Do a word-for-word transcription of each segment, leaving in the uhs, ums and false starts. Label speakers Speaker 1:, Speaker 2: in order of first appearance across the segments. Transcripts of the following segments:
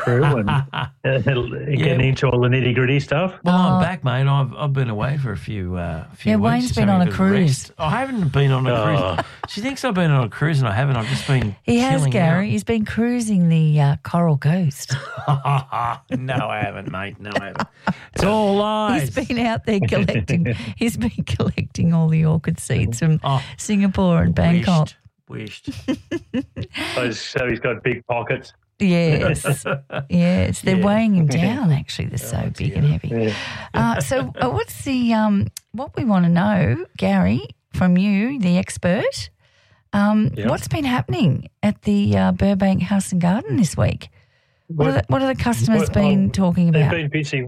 Speaker 1: through and uh, getting
Speaker 2: Yeah.
Speaker 1: into all the nitty gritty stuff.
Speaker 2: Well,
Speaker 3: Oh.
Speaker 2: I'm back, mate. I've I've been away for a few uh, few
Speaker 3: Yeah,
Speaker 2: weeks.
Speaker 3: Wayne's
Speaker 2: just
Speaker 3: been
Speaker 2: having
Speaker 3: on a
Speaker 2: bit of
Speaker 3: cruise.
Speaker 2: rest. I haven't been on a
Speaker 1: Oh.
Speaker 2: cruise. She thinks I've been on a cruise, and I haven't. I've just been.
Speaker 3: He has,
Speaker 2: chilling
Speaker 3: Gary.
Speaker 2: out.
Speaker 3: He's been cruising the uh, Coral Coast.
Speaker 2: No, I haven't, mate. No, I haven't. It's all lies.
Speaker 3: He's been out there collecting. He's been collecting all the orchid seeds from
Speaker 2: Oh,
Speaker 3: Singapore and Bangkok.
Speaker 2: Wished.
Speaker 1: So, so he's got big pockets.
Speaker 3: Yes, yes. They're
Speaker 2: Yeah.
Speaker 3: weighing him down. Actually, they're so
Speaker 2: Oh,
Speaker 3: big
Speaker 2: dear.
Speaker 3: and heavy.
Speaker 1: Yeah.
Speaker 3: Uh, so, uh, what's the um? What we want to know, Gary, from you, the expert. Um,
Speaker 1: Yeah.
Speaker 3: What's been happening at the uh, Burbank House and Garden this week? What are the, what are the customers
Speaker 1: Well,
Speaker 3: been
Speaker 1: um,
Speaker 3: talking
Speaker 1: They've
Speaker 3: about?
Speaker 1: been busy.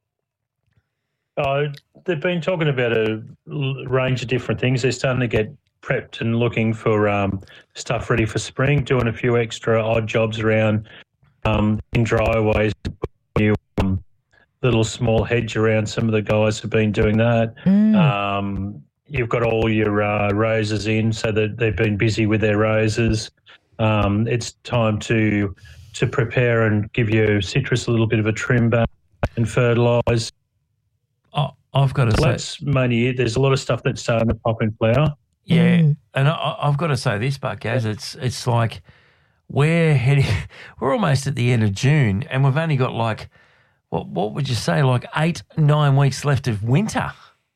Speaker 1: Uh, they've been talking about a l- range of different things. They're starting to get prepped and looking for um, stuff ready for spring, doing a few extra odd jobs around um, in dryways, new um, little small hedge around. Some of the guys have been doing that.
Speaker 3: Mm.
Speaker 1: Um, you've got all your uh, roses in, so that they've been busy with their roses. Um, it's time to to prepare and give your citrus a little bit of a trim back and fertilise.
Speaker 2: Oh, I've got to
Speaker 1: So
Speaker 2: say,
Speaker 1: that's mainly it. There's a lot of stuff that's starting to pop in flower.
Speaker 2: yeah,
Speaker 3: Mm.
Speaker 2: and I, I've got to say this, but Gaz, it's it's like we're heading, we're almost at the end of June, and we've only got like what what would you say, like eight nine weeks left of winter.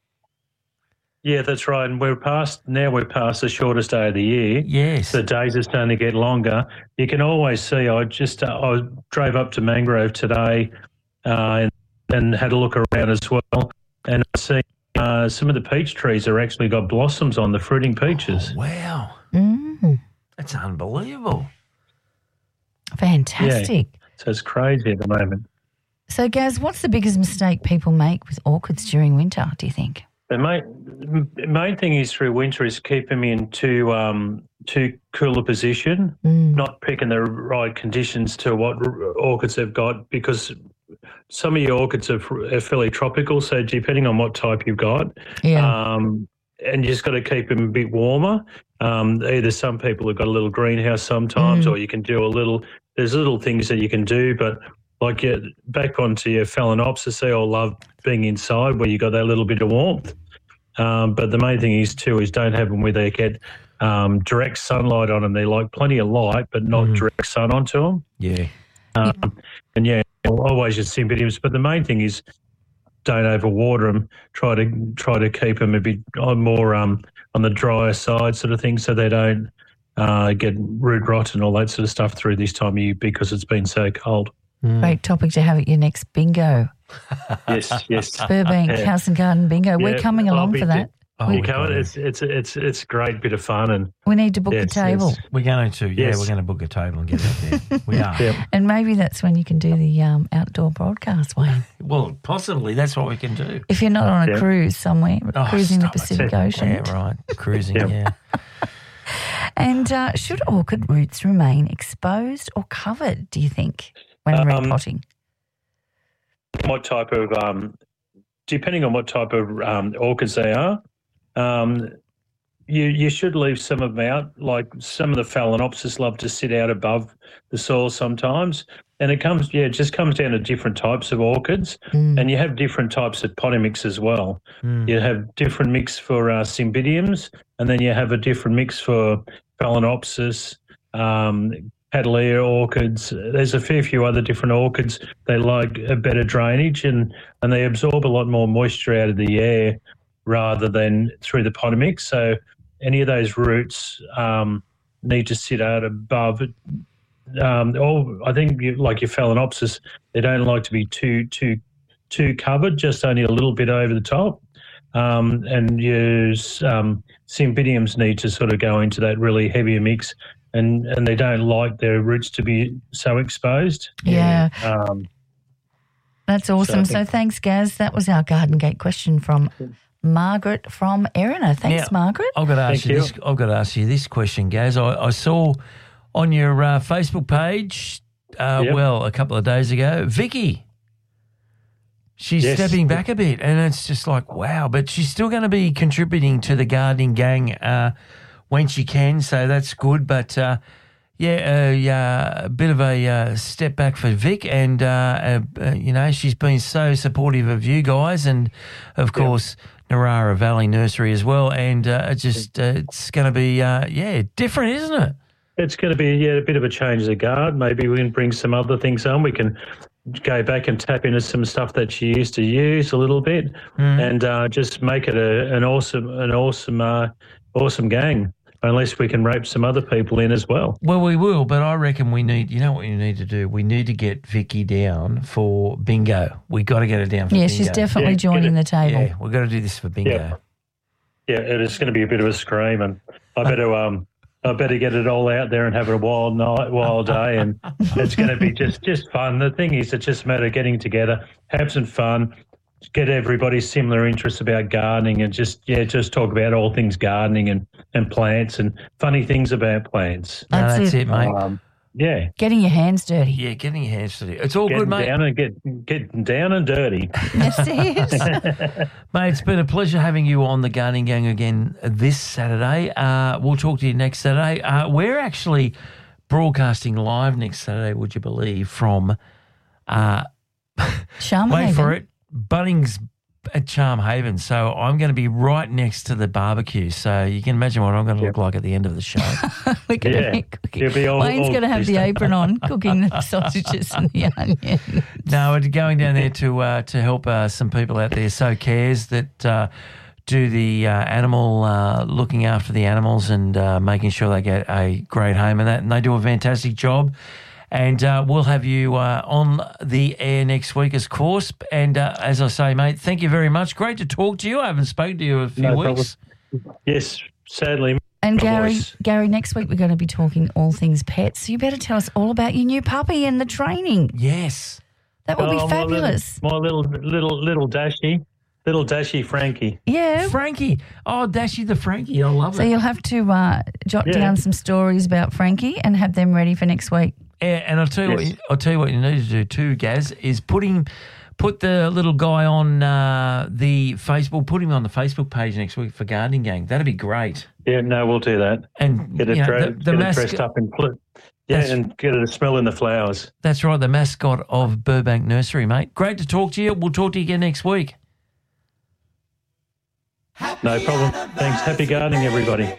Speaker 1: Yeah, that's right. And we're past now. We're past the shortest day of the year.
Speaker 2: Yes.
Speaker 1: The days are starting to get longer. You can always see. I just uh, I drove up to Mangrove today uh, and, and had a look around as well, and I see uh, some of the peach trees are actually got blossoms on the fruiting peaches.
Speaker 2: Oh, wow,
Speaker 3: Mm.
Speaker 2: that's unbelievable.
Speaker 3: Fantastic.
Speaker 1: So it's crazy at the moment.
Speaker 3: So, Gaz, what's the biggest mistake people make with orchids during winter, do you think?
Speaker 1: The main, the main thing is through winter is keep them in too, um, too cool a position,
Speaker 3: Mm.
Speaker 1: not picking the right conditions to what r- orchids they've got, because some of your orchids are, f- are fairly tropical. So depending on what type you've got,
Speaker 3: Yeah.
Speaker 1: um, and you just got to keep them a bit warmer. Um, either some people have got a little greenhouse sometimes,
Speaker 3: Mm.
Speaker 1: or you can do a little. There's little things that you can do, but like uh, back onto your Phalaenopsis, they all love being inside where you got that little bit of warmth. Um, but the main thing is too is don't have them where they get um, direct sunlight on them. They like plenty of light, but not
Speaker 2: Mm.
Speaker 1: direct sun onto them.
Speaker 2: Yeah.
Speaker 1: Um, and yeah, always your Cymbidiums. But the main thing is don't overwater them. Try to try to keep them a bit on more um, on the drier side, sort of thing, so they don't uh, get root rot and all that sort of stuff through this time of year because it's been so cold.
Speaker 2: Mm.
Speaker 3: Great topic to have at your next bingo.
Speaker 1: Yes, yes.
Speaker 3: Burbank
Speaker 1: Yeah.
Speaker 3: House and Garden bingo. We're
Speaker 1: Yeah,
Speaker 3: coming
Speaker 1: I'll
Speaker 3: along
Speaker 1: be
Speaker 3: for
Speaker 1: there.
Speaker 3: that.
Speaker 2: Oh,
Speaker 1: You
Speaker 2: we're
Speaker 1: come,
Speaker 2: going.
Speaker 1: it's it's it's it's a great bit of fun and
Speaker 3: We need to book
Speaker 1: yes,
Speaker 3: the table.
Speaker 1: yes.
Speaker 2: We're going to, yeah,
Speaker 1: Yes.
Speaker 2: we're going to book a table and get out there. We are.
Speaker 1: Yeah.
Speaker 3: And maybe that's when you can do the um, outdoor broadcast, Wayne.
Speaker 2: Well, possibly that's what we can do.
Speaker 3: If you're not on a
Speaker 1: Yeah.
Speaker 3: cruise somewhere,
Speaker 2: Oh,
Speaker 3: cruising the
Speaker 2: stop it.
Speaker 3: Pacific Ocean.
Speaker 2: Yeah, right. Cruising,
Speaker 1: Yeah.
Speaker 2: yeah.
Speaker 3: And uh, should orchid roots remain exposed or covered, do you think, when
Speaker 1: Um,
Speaker 3: repotting?
Speaker 1: what type of um, depending on what type of um, orchids they are, um, you you should leave some of them out. Like some of the Phalaenopsis love to sit out above the soil sometimes, and it comes yeah, it just comes down to different types of orchids,
Speaker 3: Mm.
Speaker 1: and you have different types of potymix as well.
Speaker 2: Mm.
Speaker 1: You have different mix for uh, Cymbidiums, and then you have a different mix for Phalaenopsis, um, Catalea orchids. There's a fair few other different orchids. They like a better drainage and, and they absorb a lot more moisture out of the air rather than through the potymix. So any of those roots um, need to sit out above it. Um, or I think you, like your Phalaenopsis, they don't like to be too too too covered, just only a little bit over the top. Um, and your um, Cymbidiums need to sort of go into that really heavier mix. And, and they don't like their roots to be so exposed.
Speaker 3: Yeah,
Speaker 1: Um,
Speaker 3: that's awesome.
Speaker 1: So
Speaker 3: So,
Speaker 1: I think-
Speaker 3: thanks, Gaz. That was our Garden Gate question from Margaret from Erina. Thanks,
Speaker 2: Now,
Speaker 3: Margaret.
Speaker 2: I've got to ask
Speaker 1: Thank
Speaker 2: you,
Speaker 1: you.
Speaker 2: this. I've got to ask you this question, Gaz. I, I saw on your uh, Facebook page, uh,
Speaker 1: Yep.
Speaker 2: well, a couple of days ago, Vicky. She's
Speaker 1: Yes.
Speaker 2: stepping back a bit, and it's just like wow. But she's still going to be contributing to the gardening gang uh, when she can, so that's good. But uh, Yeah, uh, uh, a bit of a uh, step back for Vic, and uh, uh, uh, you know she's been so supportive of you guys, and of course Narara Valley Nursery as well. And uh, it just uh, it's going to be uh, yeah different, isn't it?
Speaker 1: It's going to be yeah, a bit of a change of the guard. Maybe we can bring some other things on. We can go back and tap into some stuff that she used to use a little bit,
Speaker 2: Mm.
Speaker 1: and uh, just make it a, an awesome, an awesome, uh, awesome gang. Unless we can rope some other people in as well.
Speaker 2: Well, we will, but I reckon we need. You know what you need to do? We need to get Vicky down for bingo. We got to get her down for
Speaker 3: Yeah,
Speaker 2: bingo.
Speaker 3: she's definitely
Speaker 1: Yeah,
Speaker 3: joining
Speaker 1: get
Speaker 3: the table.
Speaker 2: Yeah, we've got to do this for bingo.
Speaker 1: Yeah. Yeah, it is going to be a bit of a scream, and I better um, I better get it all out there and have a wild night, wild day, and it's going to be just just fun. The thing is, it's just a matter of getting together, have some fun, get everybody similar interests about gardening, and just yeah, just talk about all things gardening and, and plants and funny things about plants.
Speaker 2: No,
Speaker 3: That's
Speaker 2: that's
Speaker 3: it.
Speaker 2: it, mate.
Speaker 1: Um, yeah,
Speaker 3: Getting your hands dirty.
Speaker 2: yeah, getting your hands to do. It's all
Speaker 1: getting
Speaker 2: good, mate.
Speaker 1: down and get getting down and dirty.
Speaker 3: That's it.
Speaker 2: Mate, it's been a pleasure having you on the Gardening Gang again this Saturday. Uh, we'll talk to you next Saturday. Uh, we're actually broadcasting live next Saturday, would you believe, from, uh,
Speaker 3: Charm
Speaker 2: wait
Speaker 3: Haven.
Speaker 2: for it, Bunnings at Charm Haven. So I'm going to be right next to the barbecue. So you can imagine what I'm going to look like at the end of the show.
Speaker 3: We're going
Speaker 1: Yeah.
Speaker 3: to be cooking.
Speaker 1: You'll be all-
Speaker 3: Wayne's
Speaker 1: all
Speaker 3: going to have the
Speaker 1: pissed.
Speaker 3: apron on, cooking the sausages and the onion.
Speaker 2: No, we're going down there to uh, to help uh, some people out there. So Cares that uh, do the uh, animal uh, looking after the animals and uh, making sure they get a great home and that, and they do a fantastic job. And uh, we'll have you uh, on the air next week, of course. And uh, as I say, mate, thank you very much. Great to talk to you. I haven't spoken to you in a few
Speaker 1: No
Speaker 2: weeks.
Speaker 1: Yes, sadly.
Speaker 3: And
Speaker 1: my
Speaker 3: Gary,
Speaker 1: voice.
Speaker 3: Gary, next week we're going to be talking all things pets. So you better tell us all about your new puppy and the training.
Speaker 2: Yes.
Speaker 3: That would
Speaker 1: Oh,
Speaker 3: be
Speaker 1: my
Speaker 3: fabulous.
Speaker 1: little, my little, little, little Dashy, little Dashy Frankie.
Speaker 3: Yeah.
Speaker 2: Frankie. Oh, Dashy the Frankie. I love
Speaker 3: So
Speaker 2: it.
Speaker 3: you'll have to uh, jot
Speaker 1: Yeah.
Speaker 3: down some stories about Frankie and have them ready for next week.
Speaker 2: Yeah, and I'll tell you
Speaker 1: Yes.
Speaker 2: what you, I'll tell you what you need to do too, Gaz, is put him, put the little guy on uh, the Facebook, put him on the Facebook page next week for Gardening Gang. That'd be great.
Speaker 1: Yeah, no, we'll do that.
Speaker 2: And
Speaker 1: Get it,
Speaker 2: you know,
Speaker 1: dre-
Speaker 2: the, the
Speaker 1: get it
Speaker 2: mascot,
Speaker 1: dressed up in flip. Yeah,
Speaker 2: That's-
Speaker 1: and get it a smell in the flowers.
Speaker 2: that's right, the mascot of Burbank Nursery, mate. Great to talk to you. We'll talk to you again next week.
Speaker 1: No problem. Thanks. Happy gardening, everybody.